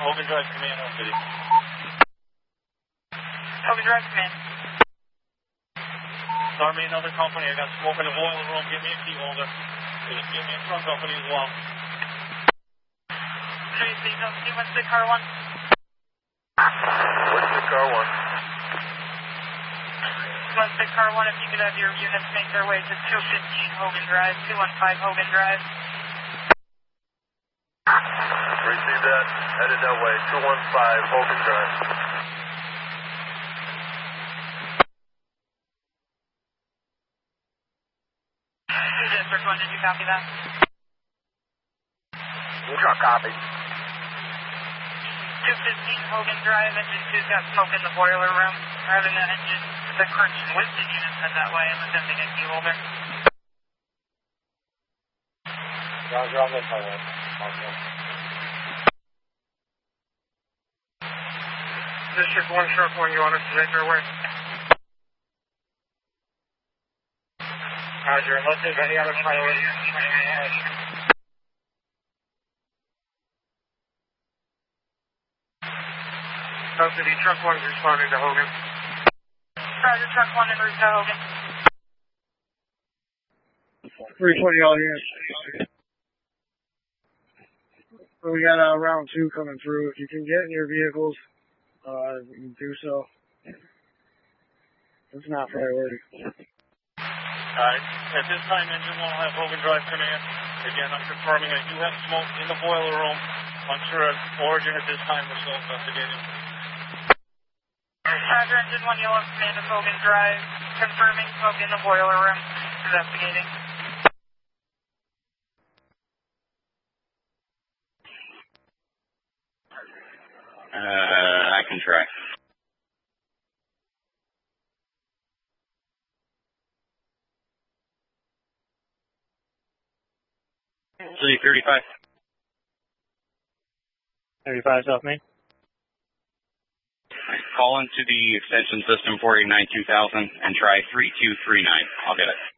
Hogan Drive Command, Hill City. Hogan Drive Command. Army, another company. I got smoke in the boiler room. Give me a key holder. Give me a trunk company as well. Tracy, don't see 16 car 1. 16 car 1. 16 car 1, if you could have your units make their way to 215 Hogan Drive, 215 Hogan Drive. Receive that. Headed that way. 215 Hogan Drive. District 1, did you copy that? Truck copy. 215 Hogan Drive, engine 2's got smoke in the boiler room. We're having the Crunch and Winston units head that way and attempting a key holder. Roger, on this highway. District 1, Truck 1, you want us to make our way? Roger, unless there's any other priorities. South City, Truck 1 is responding to Hogan. Roger, Truck 1 en route to Hogan. 320 all units. We got round 2 coming through. If you can get in your vehicles, you do so. It's not priority. Alright, at this time, engine 1 will have Hogan Drive Command. Again, I'm confirming I do have smoke in the boiler room. Unsure of origin at this time, we're still investigating. Roger, engine 1, you'll have command of Hogan Drive. Confirming smoke in the boiler room. Investigating. I can try. City 35. 35 South Main. Call into the extension system 489-2000 and try 3239. I'll get it.